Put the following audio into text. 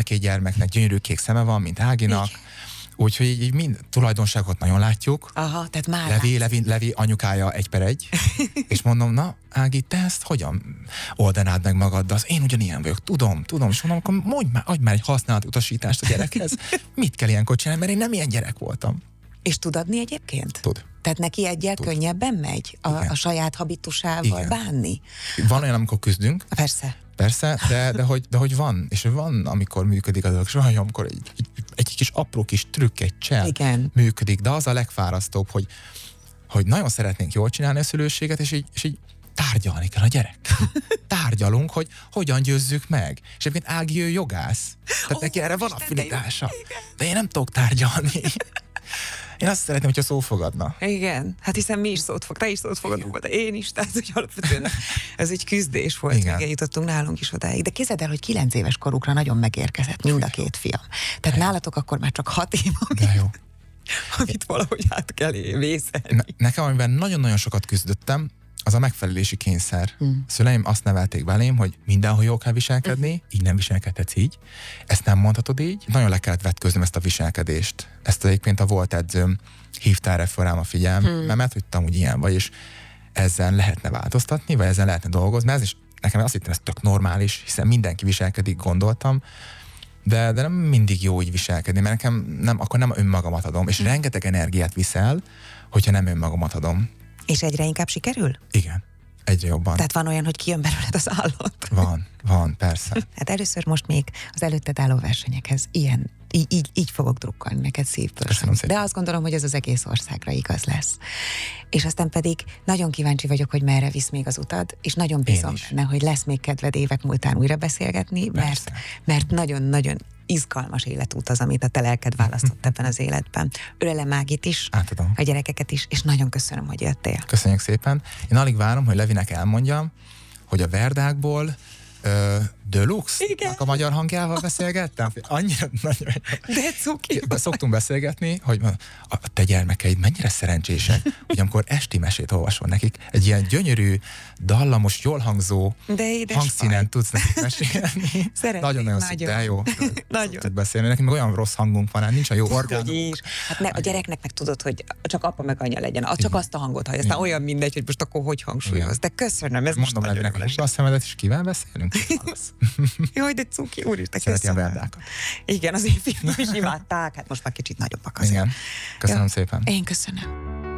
a két gyermeknek gyönyörű kék szeme van, mint Áginak. Úgyhogy így mind tulajdonságot nagyon látjuk. Aha, tehát már Levi anyukája 1/1. És mondom, na Ági, te ezt hogyan oldanád meg magaddal? Én ugyanilyen vagyok, tudom. És mondom, akkor adj már egy használat utasítást a gyerekhez. Mit kell ilyenkor csinálni, mert én nem ilyen gyerek voltam. És tud adni egyébként? Tud. Tehát neki egyel könnyebben megy a saját habitusával bánni? Van olyan, amikor küzdünk. Persze, de hogy van, és van, amikor működik a dolog, és van, amikor egy kis apró kis trükk, egy csel működik, de az a legfárasztóbb, hogy nagyon szeretnénk jól csinálni a szülőséget, és így tárgyalni kell a gyerek. Tárgyalunk, hogy hogyan győzzük meg. És egyébként Ági, ő jogász. Tehát neki erre van affinitása. De én nem tudok tárgyalni. Én azt szeretném, hogyha szó fogadna. Igen, hát hiszen mi is te is szót fogadunk, de én is, tehát hogy alapvetően ez egy küzdés volt, még eljutottunk nálunk is odáig. De képzeld el, hogy 9 éves korukra nagyon megérkezett mind a két fiam. Tehát nálatok akkor már csak 6 év, amit valahogy át kell vészelni. Nekem, amiben nagyon-nagyon sokat küzdöttem, az a megfelelési kényszer. Szüleim azt nevelték velém, hogy mindenhol jól kell viselkedni, így nem viselkedhetsz így, ezt nem mondhatod így. Nagyon le kellett vetkőznöm ezt a viselkedést. Ezt egyébként a volt edzőm hívta erre fel rám a figyelmemet, hogy amúgy ilyen vagy, és ezen lehetne változtatni, vagy ezen lehetne dolgozni, mert ez is, nekem azt hittem, ez tök normális, hiszen mindenki viselkedik, gondoltam, de nem mindig jó így viselkedni, mert nekem akkor nem önmagamat adom, és rengeteg energiát viszel, hogyha nem önmagamat adom. És egyre inkább sikerül? Igen, egyre jobban. Tehát van olyan, hogy kijön belőled az állat? Van, persze. Hát először most még az előtted álló versenyekhez így fogok drukkolni neked szívből. De azt gondolom, hogy ez az egész országra igaz lesz. És aztán pedig nagyon kíváncsi vagyok, hogy merre visz még az utad, és nagyon bízom benne, hogy lesz még kedved évek múltán újra beszélgetni, mert nagyon-nagyon izgalmas életút az, amit a te lelked választott ebben az életben. Ölelem Ágit is, átadom a gyerekeket is, és nagyon köszönöm, hogy jöttél. Köszönjük szépen. Én alig várom, hogy Levinek elmondjam, hogy a Verdákból Deluxe-nak a magyar hangjával beszélgettem. Annyira nagyon... De cuki. Szoktunk beszélgetni, hogy a te gyermekeid mennyire szerencsések, hogy amikor esti mesét olvasol nekik, egy ilyen gyönyörű, dallamos, jól hangzó hangszínen tudsz nekik mesélni. Nagyon-nagyon szép, de jó. Nagyon. Beszélni. Nekünk meg olyan rossz hangunk van, nincs a jó orgánum. Hát a gyereknek meg tudod, hogy csak apa meg anya legyen, csak azt a hangot hallja, aztán olyan mindegy, hogy most akkor hogy hangsúlyoz. De köszönöm, ez mondom Levinek, hogy a szemedet is kivel beszélünk? Jaj, de cuki, úristen, szereti a Verdákat. Igen, az én fiam is imádták, hát most már kicsit nagyobbak azért. Igen, köszönöm szépen. Én köszönöm.